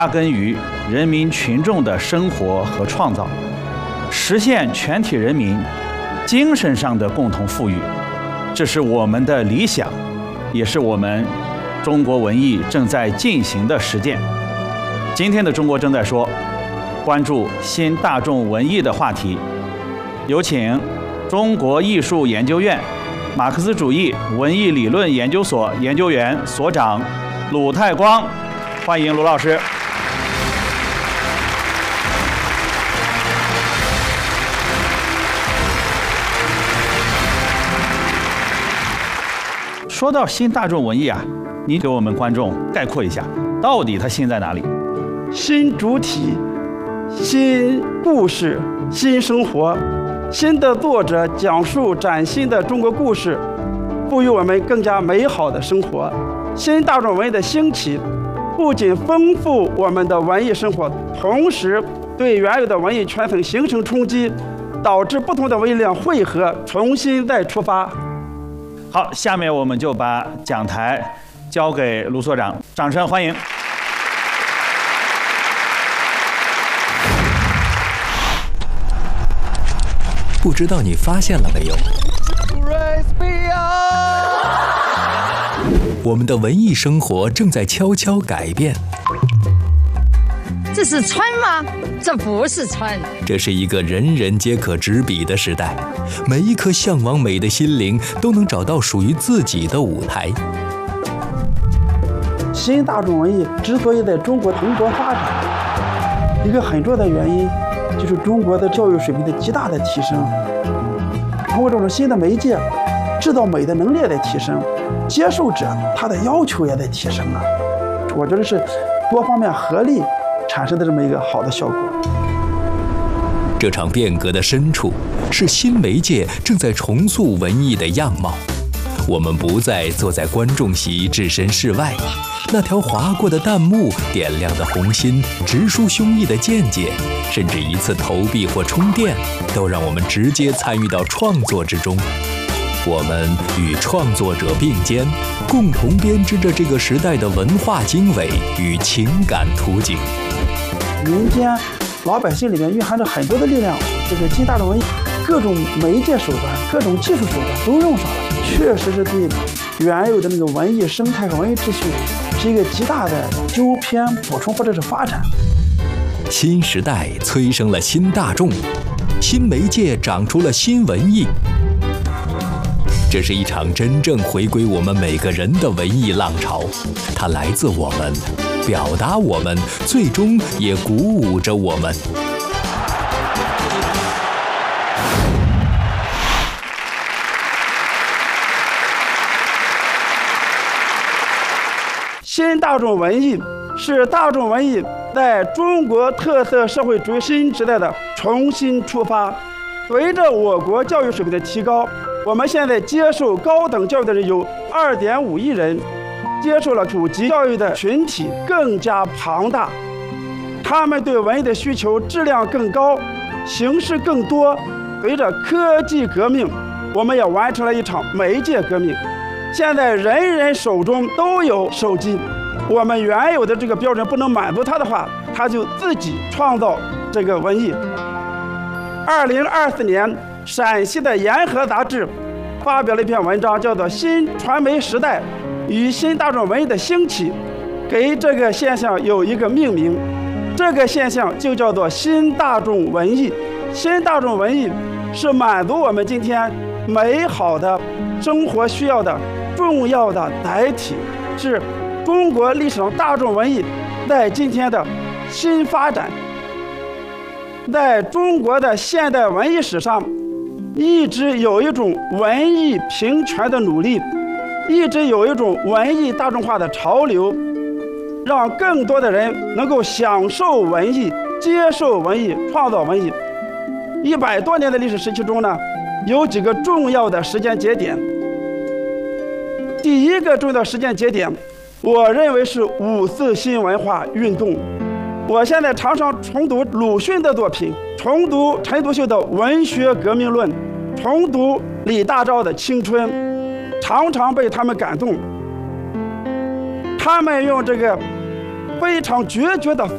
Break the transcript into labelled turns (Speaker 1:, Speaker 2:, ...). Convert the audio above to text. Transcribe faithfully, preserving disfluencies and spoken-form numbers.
Speaker 1: 扎根于人民群众的生活和创造，实现全体人民精神上的共同富裕。这是我们的理想，也是我们中国文艺正在进行的实践。今天的中国正在说，关注新大众文艺的话题，有请中国艺术研究院马克思主义文艺理论研究所研究员所长鲁太光，欢迎鲁老师。说到新大众文艺啊，您给我们观众概括一下，到底它新在哪里？
Speaker 2: 新主体、新故事、新生活，新的作者讲述崭新的中国故事，赋予我们更加美好的生活。新大众文艺的兴起，不仅丰富我们的文艺生活，同时对原有的文艺圈层形成冲击，导致不同的文艺力量汇合，重新再出发。
Speaker 1: 好，下面我们就把讲台交给卢所长，掌声欢迎。
Speaker 3: 不知道你发现了没有？我们的文艺生活正在悄悄改变。
Speaker 4: 这是穿吗？这不是穿。
Speaker 3: 这是一个人人皆可执笔的时代，每一颗向往美的心灵都能找到属于自己的舞台。
Speaker 2: 新大众文艺之所以在中国蓬勃发展，一个很重要的原因就是中国的教育水平的极大的提升，通过这种新的媒介，制造美的能力也在提升，接受者他的要求也在提升了。我觉得是多方面合力产生的这么一个好的效果。
Speaker 3: 这场变革的深处，是新媒介正在重塑文艺的样貌。我们不再坐在观众席置身事外，那条划过的弹幕、点亮的红心、直抒胸臆的见解，甚至一次投币或充电，都让我们直接参与到创作之中。我们与创作者并肩，共同编织着这个时代的文化经纬与情感图景。
Speaker 2: 民间老百姓里面蕴含着很多的力量，这个新大众文艺各种媒介手段、各种技术手段都用上了，确实是对原有的那个文艺生态和文艺秩序是一个极大的纠偏、补充或者是发展。
Speaker 3: 新时代催生了新大众，新媒介长出了新文艺。这是一场真正回归我们每个人的文艺浪潮，它来自我们，表达我们，最终也鼓舞着我们。
Speaker 2: 新大众文艺是大众文艺在中国特色社会主义新时代的重新出发。随着我国教育水平的提高，我们现在接受高等教育的人有二点五亿人，接受了普及教育的群体更加庞大，他们对文艺的需求质量更高，形式更多。随着科技革命，我们也完成了一场媒介革命。现在人人手中都有手机，我们原有的这个标准不能满足他的话，他就自己创造这个文艺。二零二四年，陕西的沿河杂志发表了一篇文章，叫做《新传媒时代与新大众文艺的兴起》，给这个现象有一个命名，这个现象就叫做新大众文艺。新大众文艺是满足我们今天美好的生活需要的重要的载体，是中国历史上大众文艺在今天的新发展。在中国的现代文艺史上，一直有一种文艺平权的努力，一直有一种文艺大众化的潮流，让更多的人能够享受文艺、接受文艺、创造文艺。一百多年的历史时期中呢，有几个重要的时间节点。第一个重要的时间节点，我认为是五四新文化运动。我现在常常重读鲁迅的作品，重读陈独秀的《文学革命论》，重读李大钊的《青春》，常常被他们感动。他们用这个非常决绝的